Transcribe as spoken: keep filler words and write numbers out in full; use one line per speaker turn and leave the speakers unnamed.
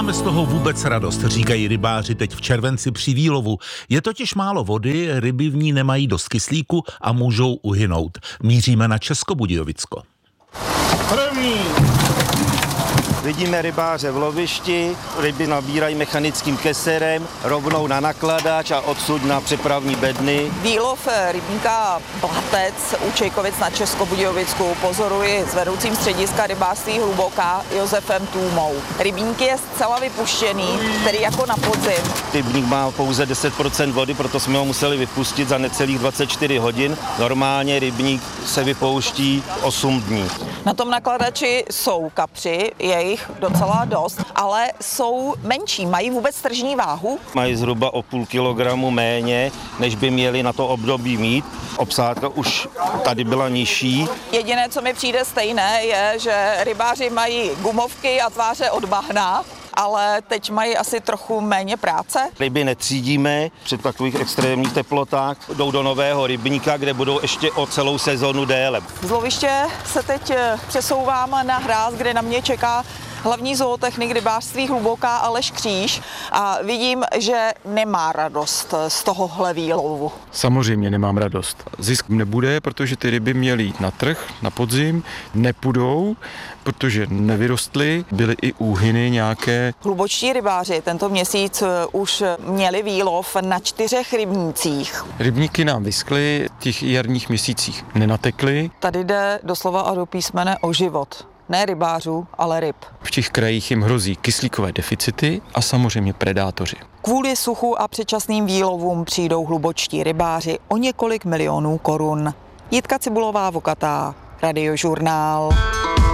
Nemáme z toho vůbec radost, říkají rybáři teď v červenci při výlovu. Je totiž málo vody, ryby v ní nemají dost kyslíku a můžou uhynout. Míříme na Českobudějovicko.
První! Vidíme rybáře v lovišti, ryby nabírají mechanickým keserem, rovnou na nakladač a odsud na přepravní bedny.
Výlov rybníka Blatec u Čejkovic na Českobudějovicku pozoruji s vedoucím střediska rybářství Hluboká Josefem Tůmou. Rybník je zcela vypuštěný, tedy jako na podzim.
Rybník má pouze deset procent vody, proto jsme ho museli vypustit za necelých dvacet čtyři hodin. Normálně rybník se vypouští osm dní.
Na tom nakladači jsou kapři, je jich docela dost, ale jsou menší, mají vůbec tržní váhu?
Mají zhruba o půl kilogramu méně, než by měli na to období mít. Obsádka už tady byla nižší.
Jediné, co mi přijde stejné, je, že rybáři mají gumovky a tváře od bahna, ale teď mají asi trochu méně práce.
Ryby netřídíme při takových extrémních teplotách, jdou do nového rybníka, kde budou ještě o celou sezonu déle.
Z loviště se teď přesouvám na hráz, kde na mě čeká hlavní zootechnik rybářství Hluboká Aleš Kříž a vidím, že nemá radost z tohohle výlovu.
Samozřejmě nemám radost. Zisk nebude, protože ty ryby měly jít na trh na podzim, nepůjdou, protože nevyrostly, byly i úhyny nějaké.
Hlubočtí rybáři tento měsíc už měli výlov na čtyřech rybnících.
Rybníky nám vyschly, v těch jarních měsících nenatekly.
Tady jde doslova a do písmene o život. Ne rybářů, ale ryb.
V těch krajích jim hrozí kyslíkové deficity a samozřejmě predátoři.
Kvůli suchu a předčasným výlovům přijdou hlubočtí rybáři o několik milionů korun. Jitka Cibulová Vokatá, Radiožurnál.